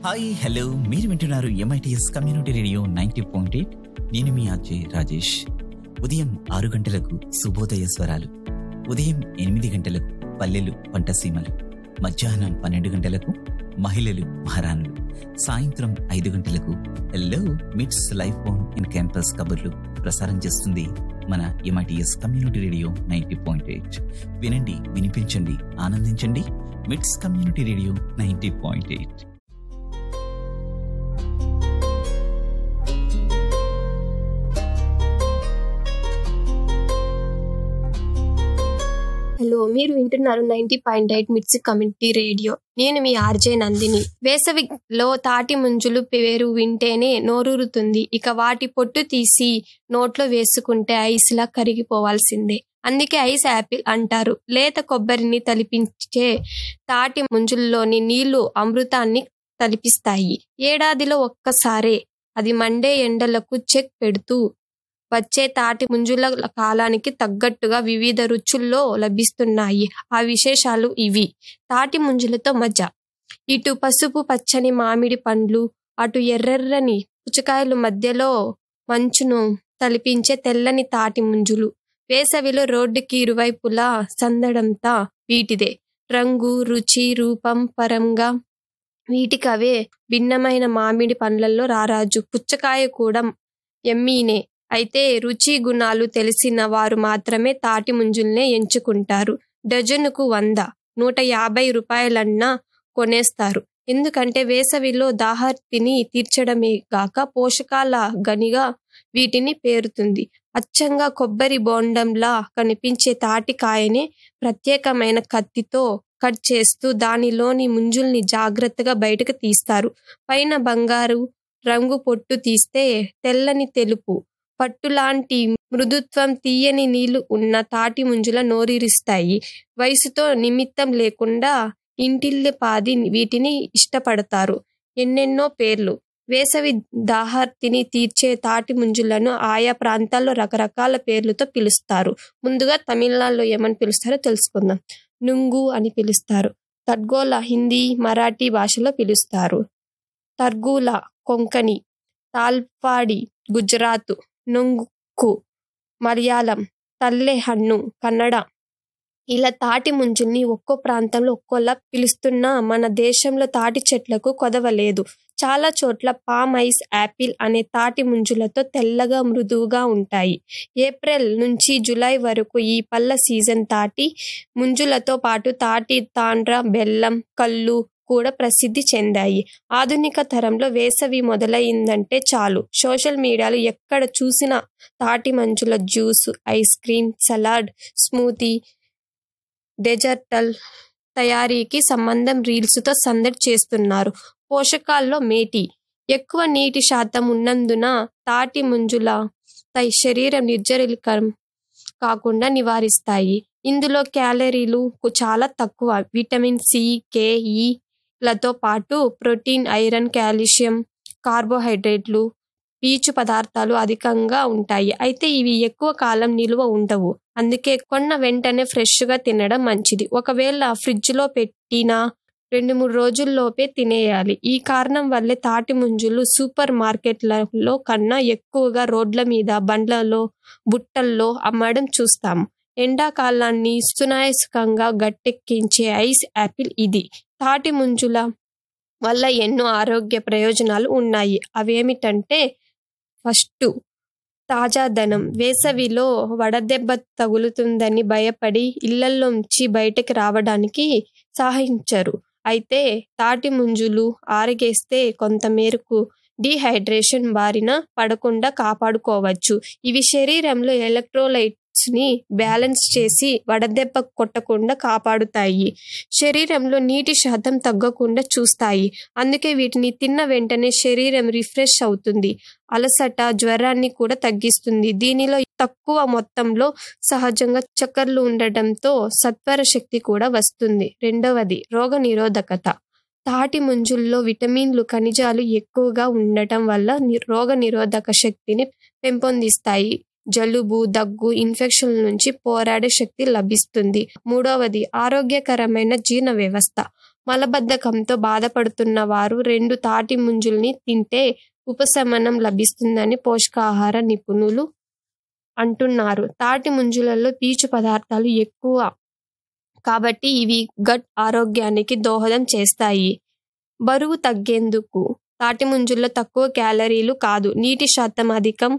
Hi hello, మీరు వింటున్నారు MITS community radio 90.8. నేను మీ ఆర్జే రాజేష్. ఉదయం 6 గంటలకు శుభోదయ స్వరాలు, ఉదయం 8 గంటలకు పల్లెలు పంటసీమలు, మధ్యాహ్నం 12 గంటలకు మహిళలు మహారాణులు, సాయంత్రం 5 గంటలకు హలో మిట్స్ లైఫ్ బోన్ ఇన్ క్యాంపస్ కబుర్లు ప్రసారం చేస్తుంది మన MITS కమ్యూనిటీ రేడియో 90.8. వినండి, వినిపించండి, ఆనందించండి. మిట్స్ కమ్యూనిటీ రేడియో 90.8. హలో, మీరు వింటున్నారు 90.8 మిట్స్ కమ్యూనిటీ రేడియో. నేను మీ ఆర్జే నందిని. వేసవిలో తాటి ముంజులు పేరు వింటేనే నోరూరుతుంది. ఇక వాటి పొట్టు తీసి నోట్లో వేసుకుంటే ఐస్లా కరిగిపోవాల్సిందే. అందుకే ఐస్ యాపిల్ అంటారు. లేత కొబ్బరిని తలిపించే తాటి ముంజుల్లోని నీళ్లు అమృతాన్ని తలిపిస్తాయి. ఏడాదిలో ఒక్కసారే అది మండే ఎండలకు చెక్ పెడుతూ వచ్చే తాటి ముంజుల కాలానికి తగ్గట్టుగా వివిధ రుచుల్లో లభిస్తున్నాయి. ఆ విశేషాలు ఇవి. తాటి ముంజులతో మజా. ఇటు పసుపు పచ్చని మామిడి పండ్లు, అటు ఎర్రెర్రని పుచ్చకాయలు, మధ్యలో మంచును తలిపించే తెల్లని తాటి ముంజులు. వేసవిలో రోడ్డుకి ఇరువైపులా సందడంతా వీటిదే. రంగు, రుచి, రూపం పరంగా వీటికవే భిన్నమైన మామిడి పండ్లలో రారాజు. పుచ్చకాయ కూడా ఎమ్మీనే. అయితే రుచి గుణాలు తెలిసిన వారు మాత్రమే తాటి ముంజుల్నే ఎంచుకుంటారు. డజనుకు 100, 150 రూపాయలన్నా కొనేస్తారు. ఎందుకంటే వేసవిలో దాహార్తిని తీర్చడమే గాక పోషకాల గనిగా వీటిని పేరుతుంది. అచ్చంగా కొబ్బరి బోండంలా కనిపించే తాటికాయనే ప్రత్యేకమైన కత్తితో కట్ చేస్తూ దానిలోని ముంజుల్ని జాగ్రత్తగా బయటకు తీస్తారు. పైన బంగారు రంగు పొట్టు తీస్తే తెల్లని తెలుపు పట్టులాంటి మృదుత్వం, తీయని నీళ్లు ఉన్న తాటి ముంజుల నోరిరిస్తాయి. వయసుతో నిమిత్తం లేకుండా ఇంటిల్లిపాది వీటిని ఇష్టపడతారు. ఎన్నెన్నో పేర్లు. వేసవి దాహార్తిని తీర్చే తాటి ముంజులను ఆయా ప్రాంతాల్లో రకరకాల పేర్లతో పిలుస్తారు. ముందుగా తమిళనాడులో ఏమని పిలుస్తారో తెలుసుకుందాం. నుంగు అని పిలుస్తారు. తడ్గోలా హిందీ, మరాఠీ భాషలో పిలుస్తారు. తర్గూలా కొంకణి, తాల్పాడి గుజరాత్, నొంగు మలయాళం, తల్లే హన్ను కన్నడ. ఇలా తాటి ముంజుల్ని ఒక్కో ప్రాంతంలో ఒక్కోలా పిలుస్తున్నా మన దేశంలో తాటి చెట్లకు కొదవలేదు. చాలా చోట్ల పామ్ ఐస్ యాపిల్ అనే తాటి ముంజులతో తెల్లగా మృదువుగా ఉంటాయి. ఏప్రిల్ నుంచి జూలై వరకు ఈ పళ్ళ సీజన్. తాటి ముంజులతో పాటు తాటి తాండ్ర, బెల్లం, కళ్ళు కూడా ప్రసిద్ధి చెందాయి. ఆధునిక తరంలో వేసవి మొదలైందంటే చాలు సోషల్ మీడియాలో ఎక్కడ చూసినా తాటి మంజుల juice, ice cream, salad, smoothie, డెజర్టల్ తయారీకి సంబంధం రీల్స్తో సందడి చేస్తున్నారు. పోషకాల్లో మేటి. ఎక్కువ నీటి శాతం ఉన్నందున తాటి ముంజుల శరీరం నిర్జలీకరణ కాకుండా నివారిస్తాయి. ఇందులో క్యాలరీలు చాలా తక్కువ. విటమిన్ సి, కే, ఈ లతో పాటు ప్రోటీన్, ఐరన్, కాల్షియం, కార్బోహైడ్రేట్లు, పీచు పదార్థాలు అధికంగా ఉంటాయి. అయితే ఇవి ఎక్కువ కాలం నిలువ ఉండవు. అందుకే కొన్న వెంటనే ఫ్రెష్గా తినడం మంచిది. ఒకవేళ ఫ్రిడ్జ్లో పెట్టినా 2-3 రోజుల్లోపే తినేయాలి. ఈ కారణం వల్లే తాటి ముంజులు సూపర్ మార్కెట్లలో కన్నా ఎక్కువగా రోడ్ల మీద, బండ్లలో, బుట్టల్లో అమ్మడం చూస్తాము. ఎండాకాలాన్ని సునాయాసంగా గట్టెక్కించే ఐస్ యాపిల్ ఇది. తాటి ముంజుల వల్ల ఎన్నో ఆరోగ్య ప్రయోజనాలు ఉన్నాయి. అవేమిటంటే, ఫస్ట్, తాజాదనం. వేసవిలో వడదెబ్బ తగులుతుందని భయపడి ఇళ్లలోంచి బయటకు రావడానికి సాహసించరు. అయితే తాటి ముంజులు ఆరగేస్తే కొంతమేరకు డీహైడ్రేషన్ బారిన పడకుండా కాపాడుకోవచ్చు. ఇవి శరీరంలో ఎలక్ట్రోలైట్స్ ని బ్యాలెన్స్ చేసి వడదెబ్బ కొట్టకుండా కాపాడుతాయి. శరీరంలో నీటి శాతం తగ్గకుండా చూస్తాయి. అందుకే వీటిని తిన్న వెంటనే శరీరం రిఫ్రెష్ అవుతుంది. అలసట, జ్వరాన్ని కూడా తగ్గిస్తుంది. దీనిలో తక్కువ మొత్తంలో సహజంగా చక్కెరలు ఉండటంతో సత్వర శక్తి కూడా వస్తుంది. రెండవది, రోగ నిరోధకత. తాటి ముంజుల్లో విటమిన్లు, ఖనిజాలు ఎక్కువగా ఉండటం వల్ల రోగ నిరోధక శక్తిని పెంపొందిస్తాయి. జలుబు, దగ్గు, ఇన్ఫెక్షన్ల నుంచి పోరాడే శక్తి లభిస్తుంది. మూడవది, ఆరోగ్యకరమైన జీర్ణ వ్యవస్థ. మలబద్ధకంతో బాధపడుతున్న వారు 2 తాటి ముంజల్ని తింటే ఉపశమనం లభిస్తుందని పోషకాహార నిపుణులు అంటున్నారు. తాటి ముంజలలో పీచు పదార్థాలు ఎక్కువ కాబట్టి ఇవి గట్ ఆరోగ్యానికి దోహదం చేస్తాయి. బరువు తగ్గేందుకు తాటి ముంజల్లో తక్కువ క్యాలరీలు కాదు, నీటి శాతం అధికం,